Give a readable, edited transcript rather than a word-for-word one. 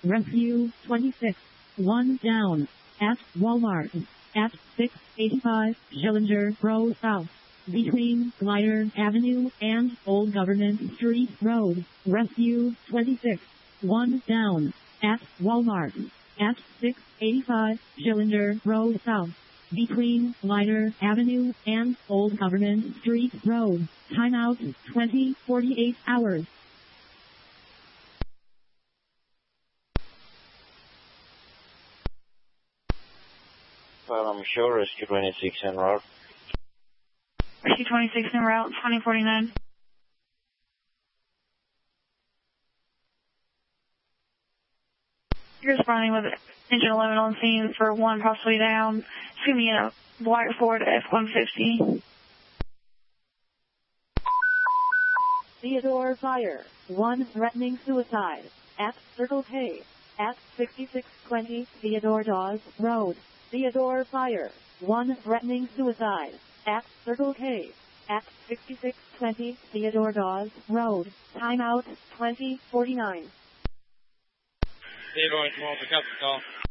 Rescue 26. 1 down. At Walmart. At 685 Schillinger Road South. Between Glider Avenue and Old Government Street Road. Rescue 26. 1 down. At Walmart. At 685 Schillinger Road South. Between Glider Avenue and Old Government Street Road. Timeout 48 hours. Well, I'm sure Rescue 26 en route. Rescue 26 en route, 2049. You're responding with engine 11 on scene for 1 possibly down. It's going to be in a white Ford F-150. Theodore Fire. 1 threatening suicide. At Circle K. At 6620 Theodore Dawes Road. Theodore Fire. 1 threatening suicide. At Circle K. At 6620 Theodore Dawes Road. Timeout 2049. Theodore, it's Walter, cut the call.